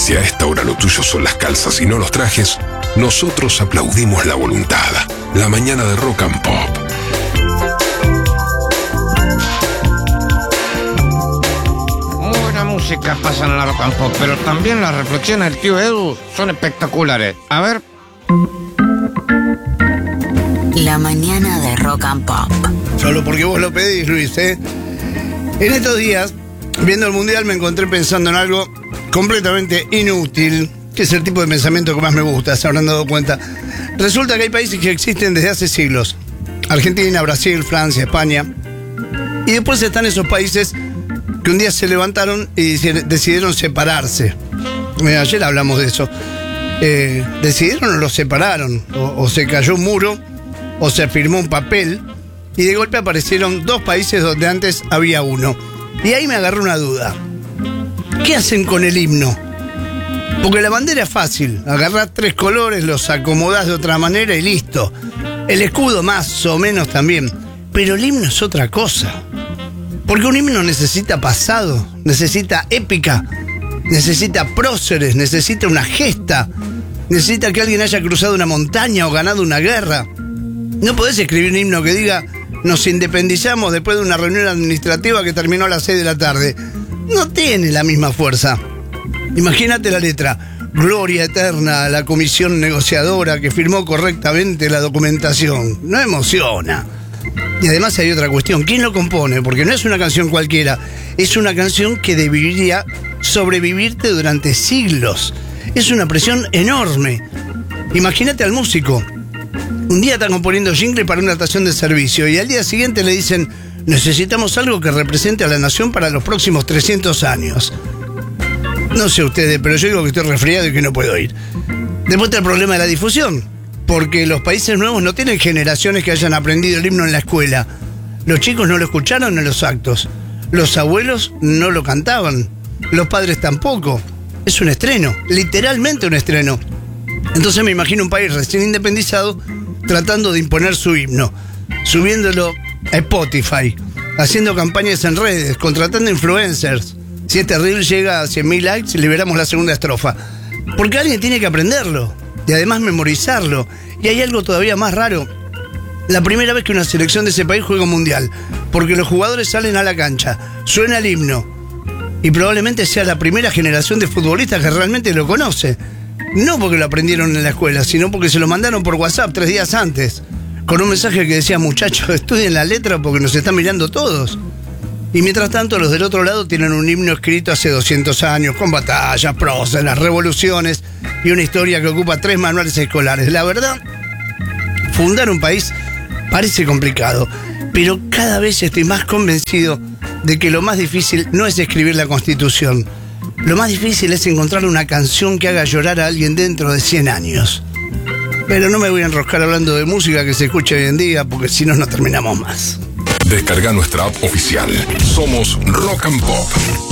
Si a esta hora lo tuyo son las calzas y no los trajes, nosotros aplaudimos la voluntad. La mañana de Rock and Pop. Buena música pasa en la Rock and Pop, pero también las reflexiones del tío Edu son espectaculares. A ver. La mañana de Rock and Pop. Solo porque vos lo pedís, Luis, ¿eh? En estos días, viendo el Mundial, me encontré pensando en algo completamente inútil, que es el tipo de pensamiento que más me gusta, se habrán dado cuenta. Resulta que hay países que existen desde hace siglos. Argentina, Brasil, Francia, España. Y después están esos países que un día se levantaron y decidieron separarse. Ayer hablamos de eso. Decidieron o los separaron, o se cayó un muro, o se firmó un papel, y de golpe aparecieron dos países donde antes había uno. Y ahí me agarró una duda. ¿Qué hacen con el himno? Porque la bandera es fácil, agarrás 3 colores, los acomodás de otra manera y listo. El escudo más o menos también. Pero el himno es otra cosa. Porque un himno necesita pasado, necesita épica, necesita próceres, necesita una gesta, necesita que alguien haya cruzado una montaña o ganado una guerra. No podés escribir un himno que diga: nos independizamos después de una reunión administrativa que terminó a las 6 de la tarde. No tiene la misma fuerza. Imagínate la letra: gloria eterna a la comisión negociadora que firmó correctamente la documentación. No emociona. Y además hay otra cuestión: ¿quién lo compone? Porque no es una canción cualquiera, es una canción que debería sobrevivirte durante siglos. Es una presión enorme. Imagínate al músico. Un día está componiendo jingle para una estación de servicio y al día siguiente le dicen: necesitamos algo que represente a la nación para los próximos 300 años. No sé ustedes, pero yo digo que estoy resfriado y que no puedo ir. Después está el problema de la difusión, porque los países nuevos no tienen generaciones que hayan aprendido el himno en la escuela. Los chicos no lo escucharon en los actos. Los abuelos no lo cantaban. Los padres tampoco. Es un estreno, literalmente un estreno. Entonces me imagino un país recién independizado tratando de imponer su himno, subiéndolo a Spotify, haciendo campañas en redes, contratando influencers. Si este reel llega a 100.000 likes, liberamos la segunda estrofa. Porque alguien tiene que aprenderlo y además memorizarlo. Y hay algo todavía más raro: la primera vez que una selección de ese país juega un mundial, porque los jugadores salen a la cancha, suena el himno, y probablemente sea la primera generación de futbolistas que realmente lo conoce. No porque lo aprendieron en la escuela, sino porque se lo mandaron por WhatsApp 3 días antes, con un mensaje que decía: muchachos, estudien la letra porque nos están mirando todos. Y mientras tanto, los del otro lado tienen un himno escrito hace 200 años, con batallas, próceres, revoluciones y una historia que ocupa 3 manuales escolares. La verdad, fundar un país parece complicado, pero cada vez estoy más convencido de que lo más difícil no es escribir la Constitución. Lo más difícil es encontrar una canción que haga llorar a alguien dentro de 100 años. Pero no me voy a enroscar hablando de música que se escucha hoy en día, porque si no, no terminamos más. Descarga nuestra app oficial. Somos Rock and Pop.